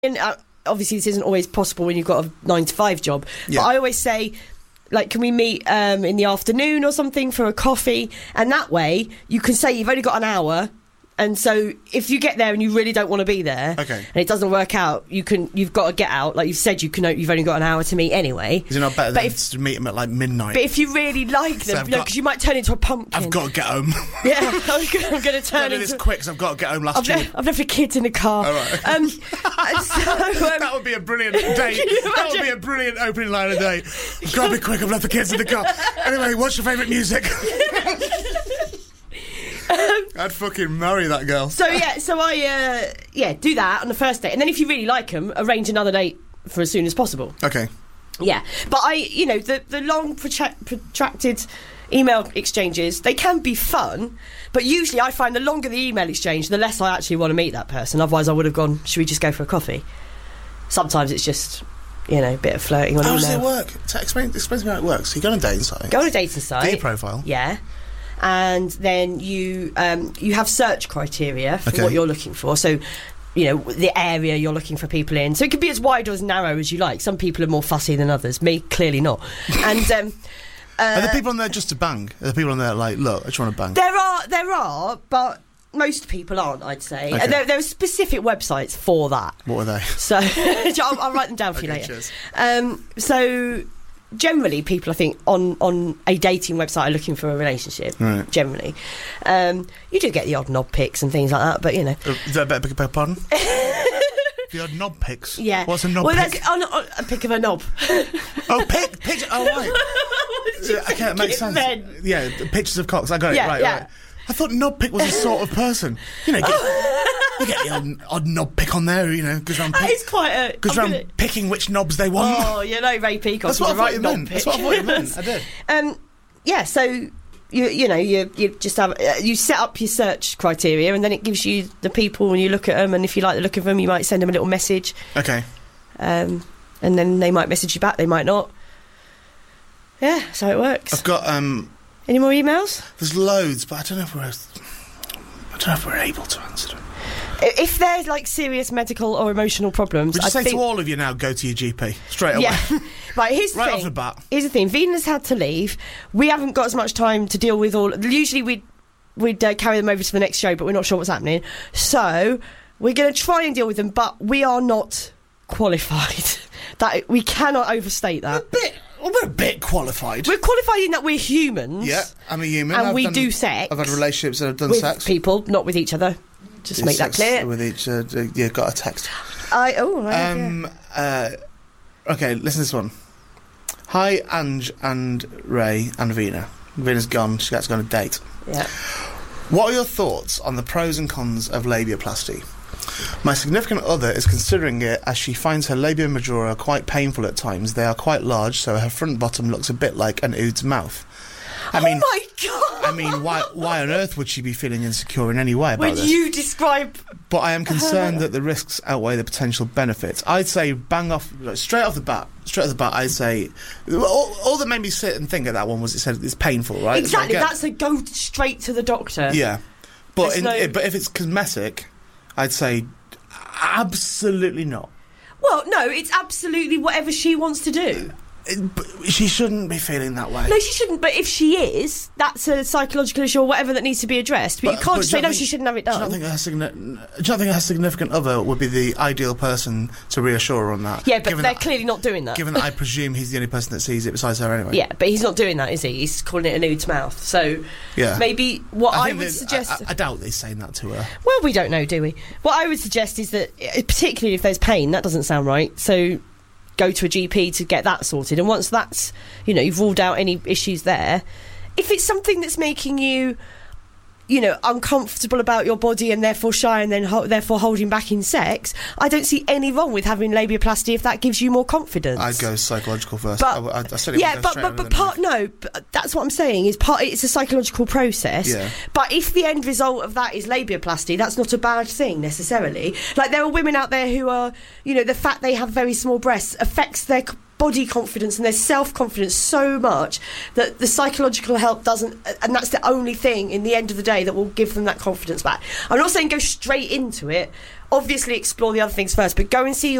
obviously this isn't always possible when you've got a 9-to-5 job, but I always say, like, can we meet in the afternoon or something for a coffee? And that way you can say you've only got an hour. And so if you get there and you really don't want to be there, and it doesn't work out, you've got to get out. Like you've said, you've only got an hour to meet anyway. Is it not better to meet them at like midnight? But if you really like them, because you might turn into a pumpkin. I've got to get home. Yeah, I'm going to turn into... this quick because I've got to get home I've left the kids in the car. All right. That would be a brilliant date. That would be a brilliant opening line of the day. Grab it quick, I've left the kids in the car. Anyway, what's your favourite music? I'd fucking marry that girl. So I do that on the first date, and then if you really like them, arrange another date for as soon as possible. Okay. Yeah, but the long protracted email exchanges, they can be fun, but usually I find the longer the email exchange, the less I actually want to meet that person. Otherwise I would have gone, should we just go for a coffee? Sometimes it's just, a bit of flirting on email. How does it work? Explain to me how it works. So you go on a dating site. Go on a dating site. Do your profile. Yeah. And then you have search criteria for what you're looking for. So, the area you're looking for people in. So it can be as wide or as narrow as you like. Some people are more fussy than others. Me, clearly not. And are there people on there just to bang? Are there people on there like, look, I just want to bang? There are, but most people aren't, I'd say. Okay. There are specific websites for that. What are they? So I'll write them down for you later. Cheers. So generally, people, I think, on a dating website are looking for a relationship. Right. Generally, you do get the odd knob pics and things like that, but Is that a better pardon? The odd knob pics. Yeah. What's a knob pic? That's a pic of a knob. Oh, picture. Oh, right. Okay, that makes sense. Yeah, pictures of cocks. I got it. Right. I thought knob pic was a sort of person. You get the odd knob pick on there, because I'm picking which knobs they want. Oh, Ray Peacock. That's what I thought you meant. That's what I thought you meant. I did. So you just have you set up your search criteria, and then it gives you the people when you look at them, and if you like the look of them, you might send them a little message. Okay. And then they might message you back. They might not. Yeah, that's how it works. I've got any more emails? There's loads, but I don't know if we're able to answer them. If there's like serious medical or emotional problems, would you say to all of you now, go to your GP straight away? Yeah. Right, here's the thing. Off the bat. Here's the thing. Vena's had to leave. We haven't got as much time to deal with all. Usually we'd carry them over to the next show, but we're not sure what's happening. So we're going to try and deal with them, but we are not qualified. That we cannot overstate that. We're a bit qualified. We're qualified in that we're humans. Yeah, I'm a human. And we do sex. I've had relationships and I've done with sex. people, not with each other. Just make that clear. With each got a text. Right, okay, listen to this one. Hi, Ange and Ray and Vena. Vena's gone. She has to go on a date. Yeah. What are your thoughts on the pros and cons of labiaplasty? My significant other is considering it as she finds her labia majora quite painful at times. They are quite large, so her front bottom looks a bit like an ood's mouth. Oh my God! I mean, why on earth would she be feeling insecure in any way about this? When you describe... But I am concerned that the risks outweigh the potential benefits. I'd say bang off, straight off the bat, I'd say... All that made me sit and think of that one was it said it's painful, right? Exactly, that's a go straight to the doctor. Yeah. But but if it's cosmetic, I'd say absolutely not. Well, no, it's absolutely whatever she wants to do. She shouldn't be feeling that way. No, she shouldn't. But if she is, that's a psychological issue or whatever that needs to be addressed. But you can't just say, no, she shouldn't have it done. Do you not think her significant other would be the ideal person to reassure her on that? Yeah, but they're clearly not doing that. Given that I presume he's the only person that sees it besides her anyway. Yeah, but he's not doing that, is he? He's calling it a nude's mouth. So maybe what I would suggest... I doubt they're saying that to her. Well, we don't know, do we? What I would suggest is that, particularly if there's pain, that doesn't sound right. So... go to a GP to get that sorted, and once that's, you've ruled out any issues there, if it's something that's making you, uncomfortable about your body and therefore shy and then therefore holding back in sex, I don't see any wrong with having labiaplasty if that gives you more confidence. I'd go psychological first. But, I that's what I'm saying is it's a psychological process. Yeah. But if the end result of that is labiaplasty, that's not a bad thing necessarily. Like there are women out there who are, the fact they have very small breasts affects their body confidence and their self-confidence so much that the psychological help doesn't, and that's the only thing in the end of the day that will give them that confidence back. I'm not saying go straight into it. Obviously explore the other things first, but go and see